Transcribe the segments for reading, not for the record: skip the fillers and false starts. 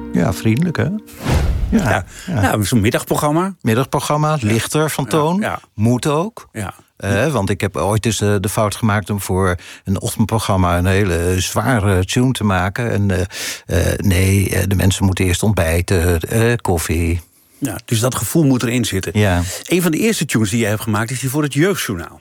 Ja, vriendelijk, hè? Ja. Nou, zo'n middagprogramma. Middagprogramma, lichter van toon. Ja. Moet ook. Ja. Want ik heb ooit dus de fout gemaakt om voor een ochtendprogramma een hele zware tune te maken. En de mensen moeten eerst ontbijten, koffie. Ja, dus dat gevoel moet erin zitten. Ja. Een van de eerste tunes die jij hebt gemaakt is die voor het Jeugdjournaal.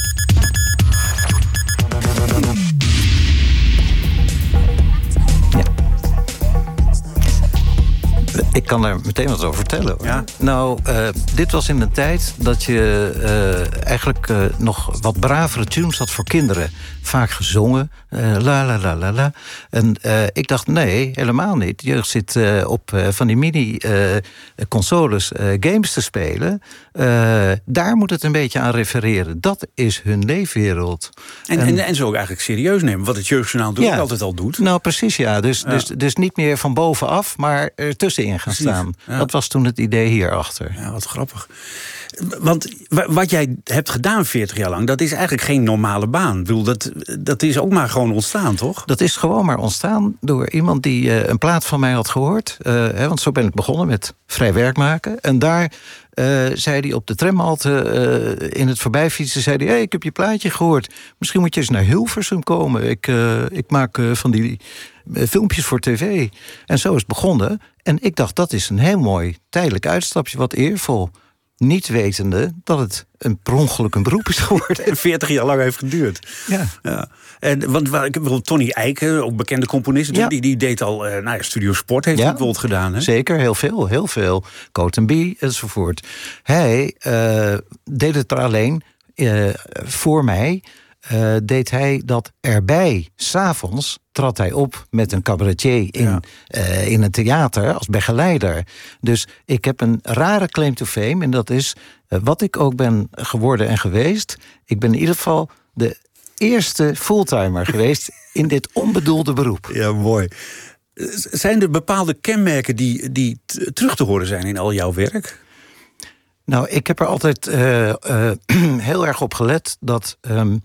Ik kan daar meteen wat over vertellen, hoor. Ja. Nou, dit was in een tijd dat je eigenlijk nog wat bravere tunes had voor kinderen. Vaak gezongen. La la la la la. En ik dacht, nee, helemaal niet. De jeugd zit op van die mini-consoles games te spelen. Daar moet het een beetje aan refereren. Dat is hun leefwereld. En ze ook eigenlijk serieus nemen. Wat het Jeugdjournaal doet, ook altijd al doet. Nou, precies, ja. Dus niet meer van bovenaf, maar ertussenin gaan staan. Ja. Dat was toen het idee hierachter. Ja, wat grappig. Want wat jij hebt gedaan 40 jaar lang, dat is eigenlijk geen normale baan. Ik bedoel, dat is ook maar gewoon ontstaan, toch? Dat is gewoon maar ontstaan door iemand die een plaat van mij had gehoord. Want zo ben ik begonnen met vrij werk maken. En daar zei hij op de tramhalte in het voorbijfietsen, zei hij, hey, ik heb je plaatje gehoord. Misschien moet je eens naar Hilversum komen. Ik maak van die filmpjes voor tv. En zo is het begonnen. En ik dacht, dat is een heel mooi tijdelijk uitstapje, wat eervol. Niet wetende dat het per ongeluk een beroep is geworden. En 40 jaar lang heeft geduurd. Ja. En, want ik heb bijvoorbeeld Tony Eijken, ook bekende componist, die deed al Studio Sport heeft hij bijvoorbeeld gedaan. Hè? Zeker, heel veel. Coat & enzovoort. Hij deed het er alleen voor mij. Deed hij dat erbij. 'S'avonds trad hij op met een cabaretier in een theater als begeleider. Dus ik heb een rare claim to fame. En dat is wat ik ook ben geworden en geweest. Ik ben in ieder geval de eerste fulltimer geweest in dit onbedoelde beroep. Ja, mooi. Zijn er bepaalde kenmerken die terug te horen zijn in al jouw werk? Nou, ik heb er altijd heel erg op gelet dat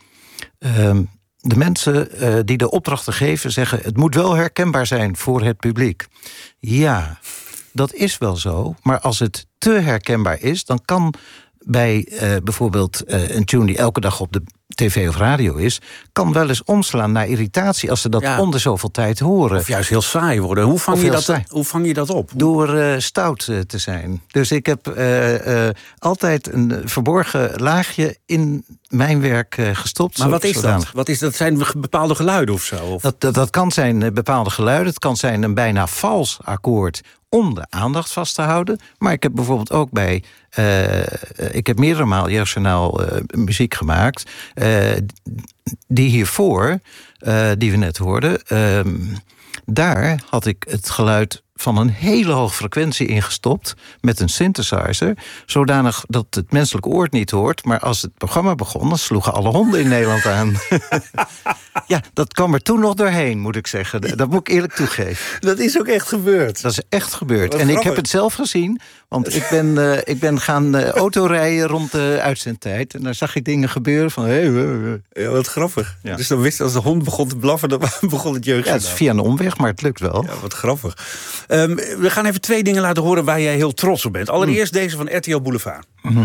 de mensen die de opdrachten geven zeggen, het moet wel herkenbaar zijn voor het publiek. Ja, dat is wel zo. Maar als het te herkenbaar is, dan kan bij bijvoorbeeld een tune die elke dag op de tv of radio is, kan wel eens omslaan naar irritatie als ze dat onder zoveel tijd horen. Of juist heel saai worden. Hoe vang je dat op? Door stout te zijn. Dus ik heb altijd een verborgen laagje in mijn werk gestopt. Maar wat is dat? Wat is dat? Zijn bepaalde geluiden of zo? Of? Dat kan zijn bepaalde geluiden. Het kan zijn een bijna vals akkoord om de aandacht vast te houden. Maar ik heb bijvoorbeeld ook ik heb meerdere maal Jeugdjournaal muziek gemaakt. Die hiervoor, die we net hoorden, daar had ik het geluid van een hele hoge frequentie ingestopt met een synthesizer, zodanig dat het menselijk oor het niet hoort. Maar als het programma begon, dan sloegen alle honden in Nederland aan. Ja, dat kwam er toen nog doorheen, moet ik zeggen. Dat moet ik eerlijk toegeven. Dat is ook echt gebeurd. Dat is echt gebeurd. En ik heb het zelf gezien, want ik ben gaan autorijden rond de uitzendtijd. En daar zag ik dingen gebeuren van, Ja, wat grappig. Ja. Dus dan wist je, als de hond begon te blaffen, dan begon het Jeugdjournaal. Ja, het is via een omweg, maar het lukt wel. Ja, wat grappig. We gaan even 2 dingen laten horen waar jij heel trots op bent. Allereerst deze van RTL Boulevard.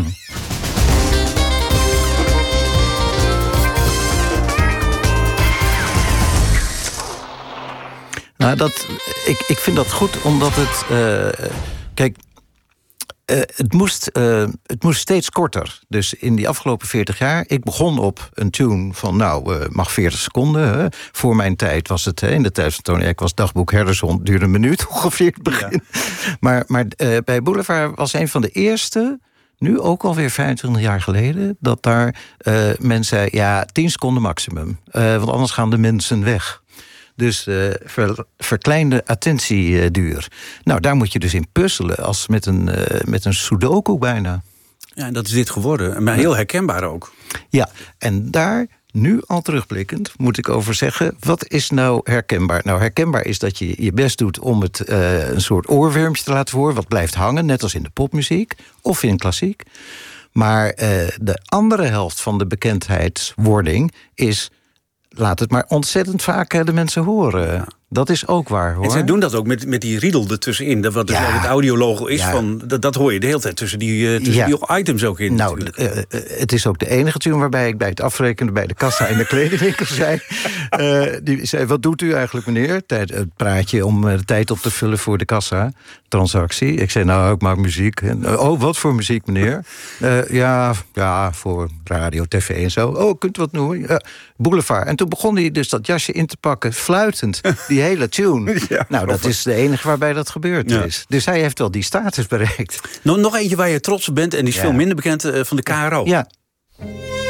Nou, ik vind dat goed, omdat het... Kijk, het moest steeds korter. Dus in die afgelopen 40 jaar... Ik begon op een tune van, mag 40 seconden. Hè. Voor mijn tijd was het, in de tijd van Tony Eck was Dagboek Herderson, duurde een minuut ongeveer het begin. Ja. Maar bij Boulevard was een van de eerste, nu ook alweer 25 jaar geleden, dat daar men zei, 10 seconden maximum. Want anders gaan de mensen weg. Dus verkleinde attentieduur. Nou, daar moet je dus in puzzelen, als met een sudoku bijna. Ja, en dat is dit geworden. Maar heel herkenbaar ook. Ja, en daar, nu al terugblikkend, moet ik over zeggen, wat is nou herkenbaar? Nou, herkenbaar is dat je je best doet om het een soort oorwormpje te laten horen, wat blijft hangen, net als in de popmuziek of in klassiek. Maar de andere helft van de bekendheidswording is, laat het maar ontzettend vaak de mensen horen. Dat is ook waar, hoor. En zij doen dat ook met die riedel ertussenin. Wat dus het audiologo is. Dat hoor je de hele tijd tussen die items ook in. Nou, het is ook de enige tune waarbij ik bij het afrekenen bij de kassa in de kledingwinkel zei. Die zei, wat doet u eigenlijk, meneer? Het praatje om de tijd op te vullen voor de kassa-transactie. Ik zei, nou, ik maak muziek. Oh, wat voor muziek, meneer? Ja, voor radio, tv en zo. Oh, kunt u wat noemen? Boulevard. En toen begon hij dus dat jasje in te pakken, fluitend, die hele tune. Dat is de enige waarbij dat gebeurd is. Dus hij heeft wel die status bereikt. Nog eentje waar je trots op bent, en die is veel minder bekend, van de KRO. Ja.